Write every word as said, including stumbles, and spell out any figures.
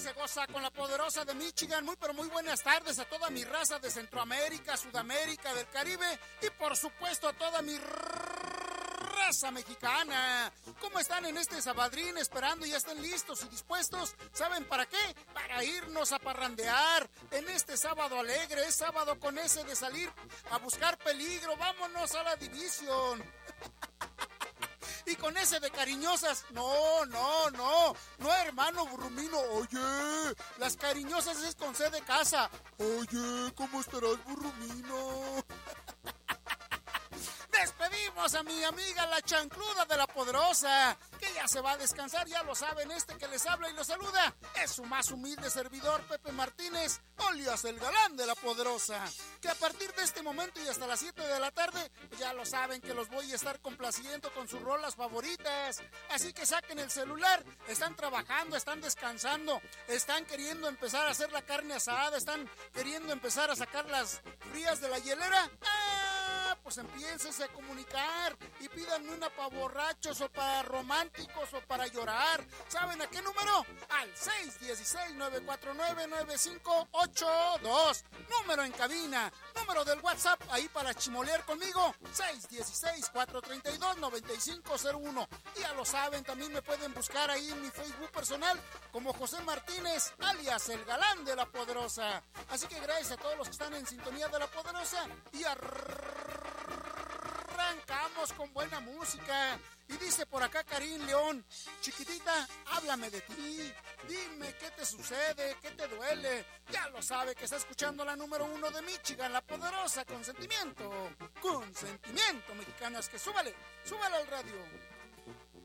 se goza con la poderosa de Michigan. Muy pero muy buenas tardes a toda mi raza de Centroamérica, Sudamérica, del Caribe y por supuesto a toda mi raza mexicana. ¿Cómo están en este sabadrín? Esperando ya estén listos y dispuestos. ¿Saben para qué? Para irnos a parrandear en este sábado alegre. Es sábado con ese de salir a buscar peligro. Vámonos a la división. Y con ese de cariñosas, no, no, no, no, hermano Burrumino, oye, las cariñosas es con C de casa. Oye, ¿cómo estarás, Burrumino? Despedimos a mi amiga la chancluda de la poderosa, que ya se va a descansar, ya lo saben, este que les habla y los saluda es su más humilde servidor, Pepe Martínez, alias el galán de la poderosa, que a partir de este momento y hasta las siete de la tarde, ya lo saben que los voy a estar complaciendo con sus rolas favoritas, así que saquen el celular, están trabajando, están descansando, están queriendo empezar a hacer la carne asada, están queriendo empezar a sacar las frías de la hielera. ¡Ah! Pues empiénsense a comunicar y pídanme una para borrachos o para románticos o para llorar. ¿Saben a qué número? Al seis uno seis, nueve cuatro nueve, nueve cinco ocho dos. Número en cabina. Número del WhatsApp ahí para chimolear conmigo. seis uno seis, cuatro tres dos, nueve cinco cero uno. Y ya lo saben, también me pueden buscar ahí en mi Facebook personal como José Martínez, alias el galán de la poderosa. Así que gracias a todos los que están en sintonía de la poderosa y arrancamos con buena música. Y dice por acá Karim León, chiquitita, háblame de ti, dime qué te sucede, qué te duele. Ya lo sabe que está escuchando la número uno de Michigan, la poderosa, con sentimiento, con sentimiento, mexicanas, que súbale, súbale al radio.